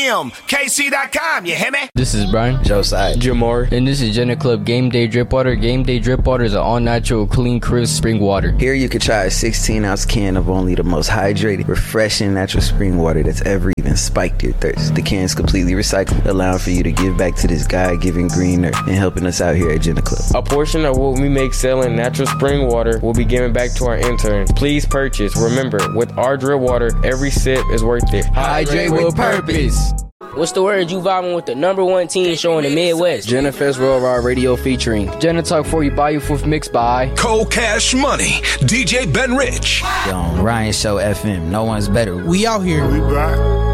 JennaClubKC.com, you hear me? This is Brian, Josiah, Jamar, and this is Jenna Club Game Day Drip Water. Game Day Drip Water is an all-natural, clean, crisp spring water. Here you can try a 16-ounce can of only the most hydrated, refreshing natural spring water that's ever even spiked your thirst. The can is completely recyclable, allowing for you to give back to this God-given green earth and helping us out here at Jenna Club. A portion of what we make selling natural spring water will be given back to our interns. Please purchase. Remember, with our drip water, every sip is worth it. Hydrate with purpose. What's the word? You vibing with the #1 teen show in the Midwest. Jenna Fest Worldwide Radio featuring Jenna Talk 4 You Buy Your Fifth mixed by Cold Cash Money, DJ Ben Rich. Yo, Ryan Show FM. No one's better. We out here.